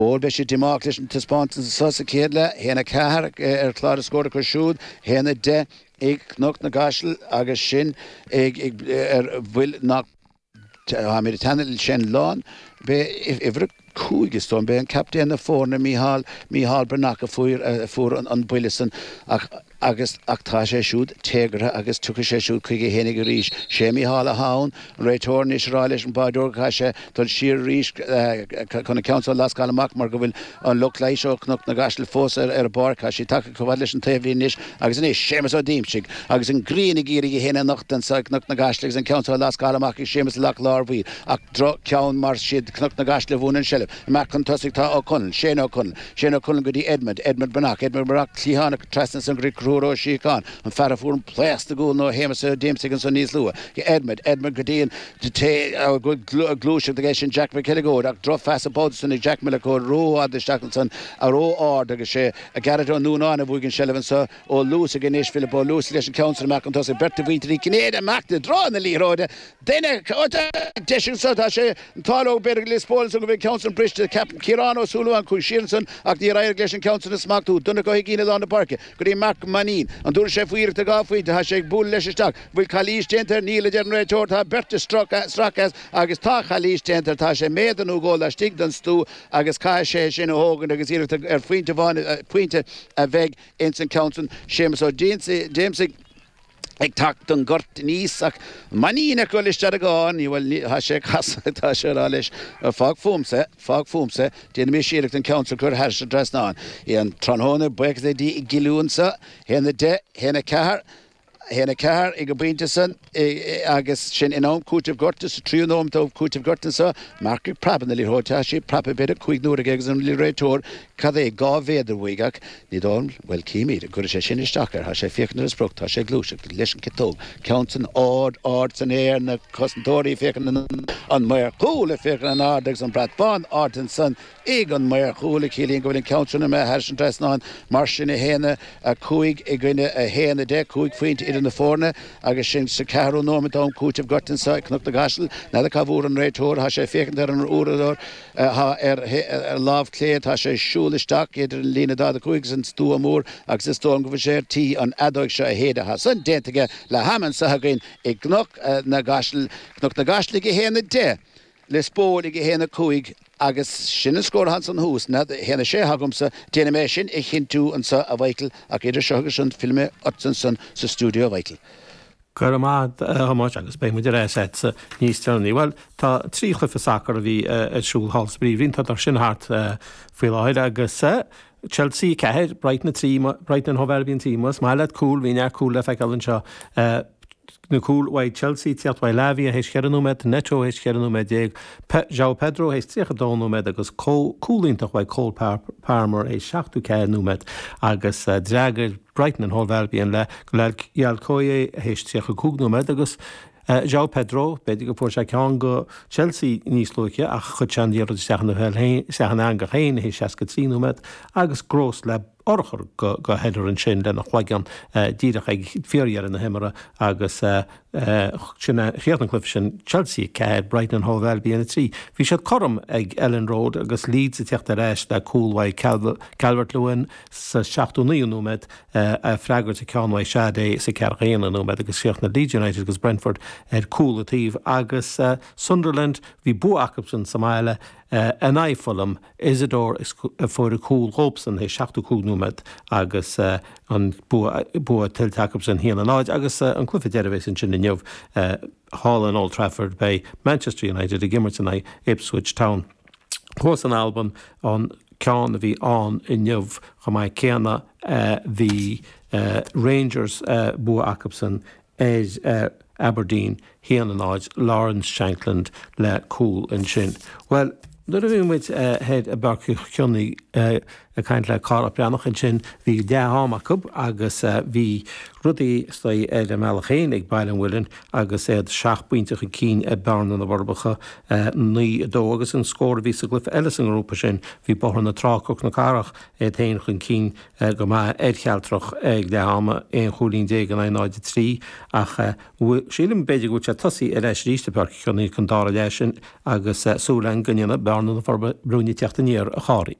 All be sé dimach an tispáint sa sa céadle, héna cehar chlár scóra chu siúd, héna de ag knocht na gasil agus sin ag bhfuil nach mé tanil sin lán be ifre cúigus tom be an captain na fórna Mícheál Bernach a fuair an builisan agus ach tá sé siúd tégra agus tucha sé siúd chuige hénig a ríis sé Mícheál a hán an réitór níos rá leis an bádór caiise dul siar ríis chuna council lascail amach mar go bhfuil an luch leiis ó knocht na gasil fós ar bar caiisi take go bhhaid leis an taobhlín níos agus in sémas ó díimsigh agus an grína gíige héna nachtan sa knocht na gasil an council lascail amach i sémas lech lárbhí ach ceann mar siad knocht na gasil bhúna an Mac chun tosig tá ó Conn, sé ó Conn go dtí Edmund Bernach clíhanna trestan san grí crúró síán an fear fuair an pléasta gúil nó hémas déimsigh an san níos lua. Edmund go dtíon glúiseach de sin Jack McKilligód ach dro fes a bódsan ag Jack Millicód ró adisteachn san a ró ád agus sé a garad ó núnána bhuiigin selevan sa ó lús a gnéis Philip ó lús leis an council Mac an tosig berta vítarí cnéad a Mac de drá na líróide déine deisiú sa tá sé an táló beir lispóil sa go bhíh council Bristol Captain Kirano Suluan Kushirinson ach the Irish Glesion Council smack to dunna go higine on the park gri Mac Manin and dur chef wir to go fuit ha shek bull leis stak vil Khalish Center Neil generator ta Bert Strakas agus ta Khalish Center ta she meden no go la stig dan stu agus ka she sin hogen agus ir fuinte van puinte a veg in Council Seamus o James ag tacht an gort níos ach manína go leis dead a gáin í bhfuil ha sé tá sé rá leis fág fúmsa déana mé sireacht an council chur heir se dresnáin í an tronhóna buchas é dí gilúnsa héna de héna cehar ag go bínta san agus sin inám cúitimh gortas tríúnóm tó cúitimh gortansa marca praban lí hóta sé prapa beidir chuig nuair agus an lí réitór cad é gá féidir bhuiigach ní dóm bhfuil cíimiid gur sé sin isteachar ha sé fiochan ar sprucht tá sé glúiseach leis an kitó countan ád san éir na cosantóirí fiochan an mair chúla fiochan an ád agus an bratbán ádan san ag an mair chúla cílíonn go bhfuil an countan me heir an dresnáin mar sin a héna a chuig i gcuine a héna de chuig faointe idir na fórna agus sin sa cearú nómadám cúitimh gortansa cnocht na gasil na cá bhúr an réitór ha sé fiochan ar an úradór ha ar lámh cléad ha sé siúlisteach idir an lína dáda chuig san stú amór agus is tóim go bhfuil sé tí an adóig se a héide ha san déntaige le haman sa hagainn i cnocht na gasil i héna de le spóir i héna chuig agus sinna scór hans an hús na héna sé hagumsa déana mé sin i chinú an sa a bhaicil ach idir segus an filme Otson san sa stúdio a bhaicil. Gur amad hamáid agus bé muidir éit níos teannaí. Well, tá trí chlufa sacr a bhí siúil hallsbríomhín tá sin hart faoi láid agus Chelsea ceir Brighton an hovelbíon tímas, má le cúl híine cúla feicálann seo na cool waid Chelsea tiat waid Lavia héis cheanúmed, Neto héis cheanúmed déag, João Pedro héis tríchadónúmed agus cúlíntaach waid Cole Palmer héis 7 ceanúmed agus Dragar Brighton an Hallvelbíon le Ialcoie héis tríchadúmed agus João Pedro, beidir go pór se ceán go Chelsea níos lúice ach chud seandíar seachan anga chéin héis 63 agus grós le orchar go heidir an sin le nach chhlagan díadach ag fíorhear na himara agus sinna chéartnaclifa sin Chelsea ceir Brighton an Hallvelbíon trí. Bhí siad chom ag Ellen Road agus Leeds a teachta réis le coolhaid Calvert Lewin sa 69 a freigart a ceanhaid seadé sa cearchéananúmed agus siocht na Leeds United agus Brentford coolatíh agus Sunderland hí Bu Jacobson sa maile an Fulham Isidore for a cool Robson hé 7 agus an Bu Till Jacobson hí an áid agus an clufa derivéis sin sin inniuh Hall and Old Trafford bei Manchester United a Gimmerton Ipswich Town. Chós an Albon an cean a bhí an inniuh chu mai céanna hí Rangers Bu Jacobson Aberdeen hían an áid Lawrence Shankland le cool an sin. Well, Nuair a bhíon muid head a barcu ceannaí a caiint le cá breannach an sin bhí deáachcub agus bhí rudaí stoi le meach chéin ag bailin bhfuilin agus é 6 buinteach cí a bearna na bharbacha ní dó agus an scóir ví a glyf eile an grúpa sin hí bohan na trácoch na carach téin chun cí go má échealtrach ag de háma éon cholín dé an 93 ach sílim beidir go se tosí a leis rístepark chuní chun dá lei sin agus súlein gannne bearna na farba brúni teachtaníir a cháí.